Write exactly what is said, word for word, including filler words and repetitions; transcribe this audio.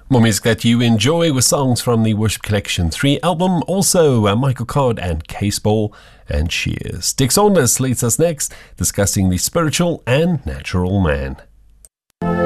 More music that you enjoy with songs from the Worship Collection three album. Also, uh, Michael Codd and Case Ball and Cheers. Dick Saunders leads us next, discussing the spiritual and natural man.